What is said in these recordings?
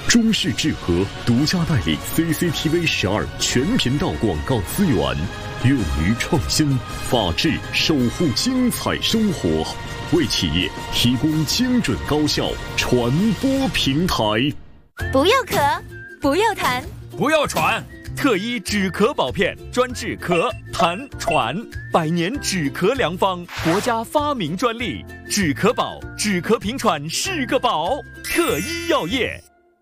中式智和独家代理 CCTV12全频道广告资源，勇于创新，法治守护精彩生活，为企业提供精准高效传播平台。 不要咳，不要痰， 不要喘。特一止咳宝片专治咳、痰、喘，100年止咳良方，国家发明专利。止咳宝，止咳平喘是个宝。特一药业。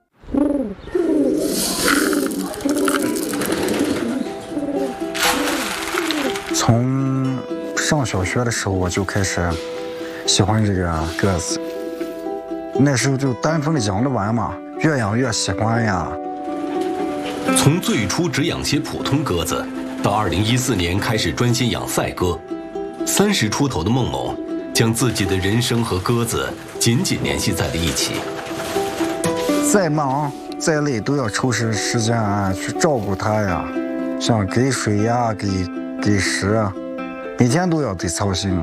从上小学的时候我就开始喜欢这个鸽子，那时候就单纯的养着玩嘛，越养越喜欢呀。 从最初只养些普通鸽子，到2014年开始专心养赛鸽，30出头的孟某将自己的人生和鸽子紧紧联系在了一起。 再忙再累都要抽时间去照顾它呀，像给水呀、给食啊，每天都要得操心。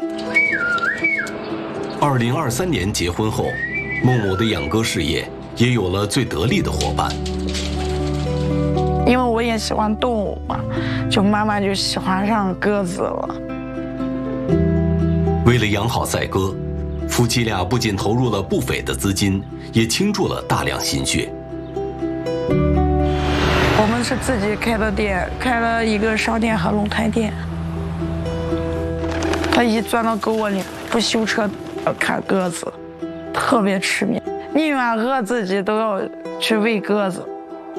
2023年结婚后，孟某的养鸽事业也有了最得力的伙伴。 因为我也喜欢动物嘛，就慢慢就喜欢上鸽子了。 为了养好赛鸽，夫妻俩不仅投入了不菲的资金，也倾注了大量心血。 我们是自己开的店，开了一个商店和龙台店。他一钻到狗窝里，不修车要看鸽子，特别痴迷，宁愿饿自己都要去喂鸽子。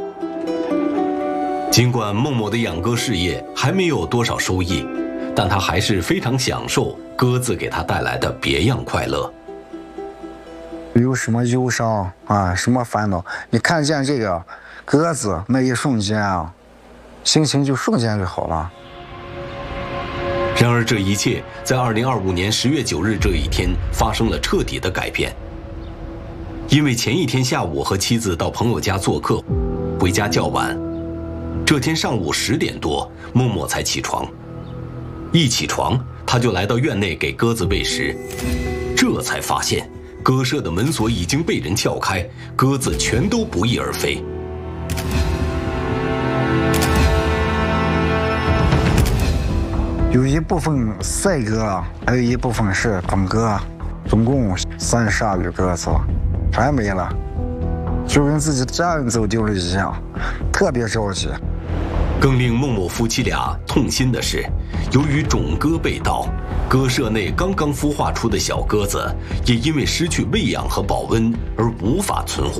尽管孟某的养鸽事业还没有多少收益，但他还是非常享受鸽子给他带来的别样快乐。 有什么忧伤啊，什么烦恼，你看见这个鸽子那一瞬间啊，心情就瞬间就好了。 然而这一切在2025年10月9日这一天发生了彻底的改变。因为前一天下午和妻子到朋友家做客，回家较晚，这天上午10点多，孟某才起床。一起床，他就来到院内给鸽子喂食，这才发现鸽舍的门锁已经被人撬开，鸽子全都不翼而飞。 有一部分赛鸽，还有一部分是本鸽，总共32余鸽子，全没了，就跟自己的家人走丢了一样，特别着急。 更令孟某夫妻俩痛心的是，由于种鸽被盗，鸽舍内刚刚孵化出的小鸽子也因为失去喂养和保温而无法存活。